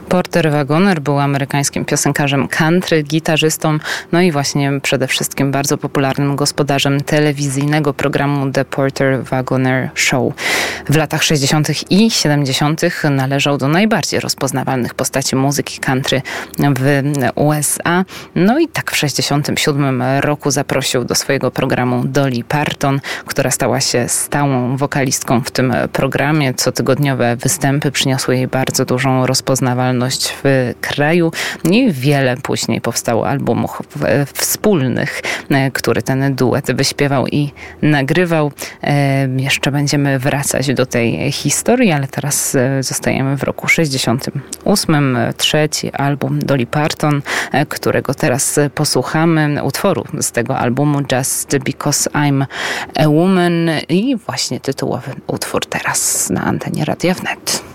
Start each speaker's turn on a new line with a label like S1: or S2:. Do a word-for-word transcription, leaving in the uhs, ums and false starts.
S1: Porter Wagoner był amerykańskim piosenkarzem country, gitarzystą, no i właśnie przede wszystkim bardzo popularnym gospodarzem telewizyjnego programu The Porter Wagoner Show. W latach sześćdziesiątych i siedemdziesiątych należał do najbardziej rozpoznawalnych postaci muzyki country w U S A. No i tak w sześćdziesiątym siódmym roku zaprosił do swojego programu Dolly Parton, która stała się stałą wokalistką w tym programie. Cotygodniowe występy przyniosły jej bardzo dużą rozpoznawalność w kraju i wiele później powstało albumów wspólnych, który ten duet wyśpiewał i nagrywał. Jeszcze będziemy wracać do tej historii, ale teraz zostajemy w roku sześćdziesiątym ósmym. Trzeci album Dolly Parton, którego teraz posłuchamy, utworu z tego albumu Just Because I'm a Woman i właśnie tytułowy utwór teraz na antenie Radia Wnet.